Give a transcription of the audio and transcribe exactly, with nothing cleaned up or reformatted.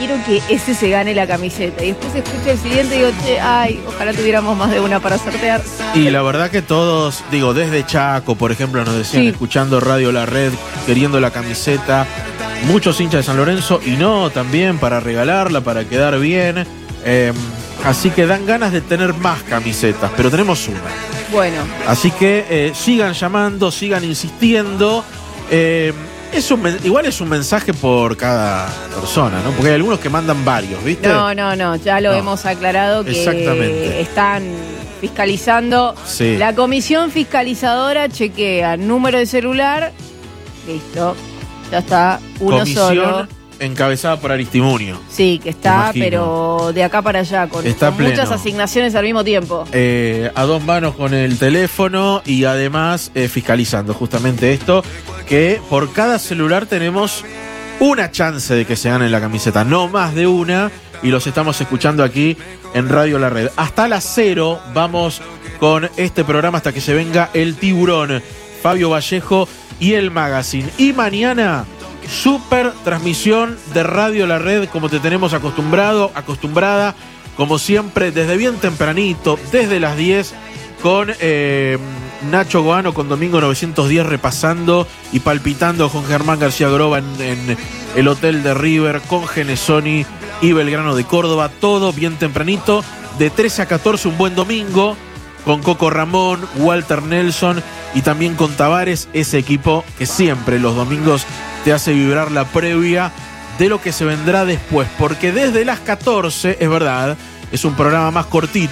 quiero que ese se gane la camiseta. Y después escucho el siguiente y digo, che, ay, ojalá tuviéramos más de una para sortear. Y la verdad que todos, digo, desde Chaco, por ejemplo, nos decían, Sí. escuchando Radio La Red, queriendo la camiseta, muchos hinchas de San Lorenzo, y no, también para regalarla, para quedar bien. Eh, así que dan ganas de tener más camisetas, pero tenemos una. Bueno, Así que eh, sigan llamando, sigan insistiendo. Eh, es un, men- igual es un mensaje por cada persona, ¿no? Porque hay algunos que mandan varios, ¿viste? no, no, no, ya lo No. hemos aclarado que Exactamente. están fiscalizando. Sí. La comisión fiscalizadora chequea número de celular, listo, ya está, uno Comisión solo. encabezada por Aristimunio. Sí, que está, Imagino. pero de acá para allá, con, Está con pleno. muchas asignaciones al mismo tiempo. Eh, a dos manos con el teléfono y además eh, fiscalizando justamente esto, que por cada celular tenemos una chance de que se gane la camiseta, no más de una, y los estamos escuchando aquí en Radio La Red. Hasta las cero vamos con este programa hasta que se venga el tiburón, Fabio Vallejo y el Magazine. Y mañana, super transmisión de Radio La Red, como te tenemos acostumbrado, acostumbrada, como siempre, desde bien tempranito, desde las diez, con eh, Nacho Goano, con Domingo novecientos diez repasando y palpitando con Germán García Groba en, en el hotel de River, con Genesoni y Belgrano de Córdoba, todo bien tempranito, de trece a catorce, un buen domingo, con Coco Ramón, Walter Nelson y también con Tavares, ese equipo que siempre los domingos te hace vibrar la previa de lo que se vendrá después, porque desde las catorce, es verdad, es un programa más cortito,